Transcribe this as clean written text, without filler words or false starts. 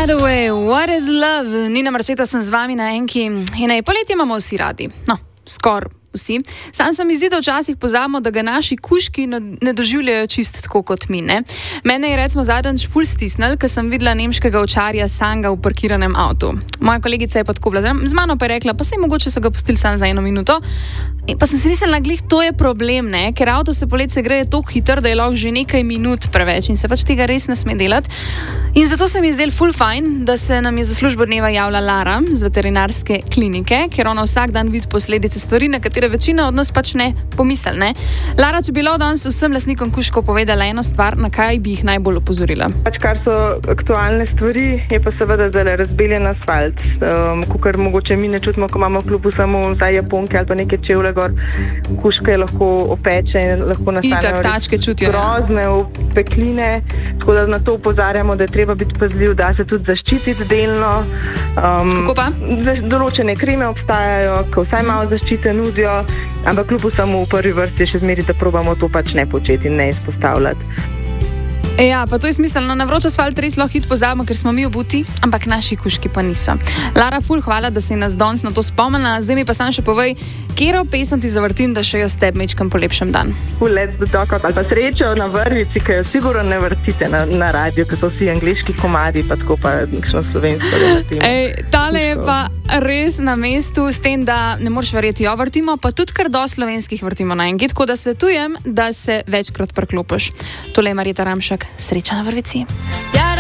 Hathaway, What is Love? Nina Marčeta sem z vami na Enki. Poletje imamo vsi radi. No, skoraj vsi. Sam se mi zdi, da včasih pozabimo, da ga naši kužki ne doživljajo čisto tako kot mi, ne? Mene je recimo zadnjič ful stisnil, ker sem videla nemškega ovčarja sanga v parkiranem avtu. Moja kolegica je pa tako bila z mano pa je rekla, pa saj mogoče so ga pustili sam za 1 minuto. In pa sem si mislila, glih, to je problem, ne? Ker avto se poletje greje tako hitro, da je lahko že nekaj minut preveč in se pač tega res ne sme delati. In zato se mi je zdel ful fajn, da se nam je za službo dneva javila Lara z veterinarske klinike, ker ona vsak dan vidi posledice stvari, na katere večina od nas pač ne pomisli, ne? Lara, če bi bilo danes vsem lastnikom kužkov povedala eno stvar, na kaj bi jih najbolj opozorila? Pač kar so aktualne stvari, je pa seveda zdaj razbeljen asfalt. Kakor mogoče mi ne čutimo, ko imamo v klubu samo zdaj japonke ali pa neke čevlje gor, kužke lahko opeče in lahko nastanejo grozne opekline, tako da na to opozarjamo, da je treba biti pazljiv, da se tudi zaščititi delno. Kako pa? Določene kreme obstajajo, ko vsaj malo zaščite nudijo, ampak kljub samo v prvi vrsti še zmeri, da probamo to pač ne početi in ne izpostavljati. Ja, pa to je smiselno. Na vroč asfalt res lahko hit pozabimo, ker smo mi obuti, ampak naši kužki pa niso. Lara, ful, hvala, da si nas danes na to spomnila. Zdaj mi pa sam še povej, katero pesem ti zavrtim, da še jaz tebi mečkam po lepšem dan. Let's do talk ali pa Srečo na vrvici, ki jo sigurno ne vrtite na radio, ker so vsi angliški komadi, pa tako pa nekšno slovensko vrtimo. Tale je pa res na mestu, s tem, da ne moreš verjeti, jo vrtimo, pa tudi kar do slovenskih vrtimo na Enki, tako da svetujem, da se večkrat preklopiš. Tole je Marjeta Ramšak. Sreča na vrvici. Ja.